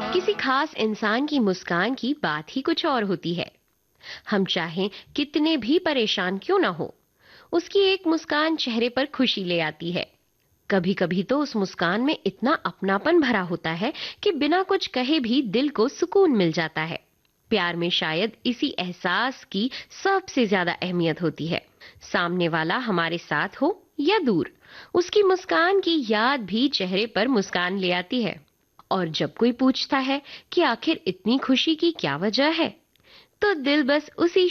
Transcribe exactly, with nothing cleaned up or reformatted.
किसी खास इंसान की मुस्कान की बात ही कुछ और होती है। हम चाहें कितने भी परेशान क्यों ना हो, उसकी एक मुस्कान चेहरे पर खुशी ले आती है। कभी कभी तो उस मुस्कान में इतना अपनापन भरा होता है कि बिना कुछ कहे भी दिल को सुकून मिल जाता है। प्यार में शायद इसी एहसास की सबसे ज्यादा अहमियत होती है। सामने वाला हमारे साथ हो या दूर, उसकी मुस्कान की याद भी चेहरे पर मुस्कान ले आती है। और जब कोई पूछता है कि आखिर इतनी खुशी की क्या वजह है, तो दिल बस उसी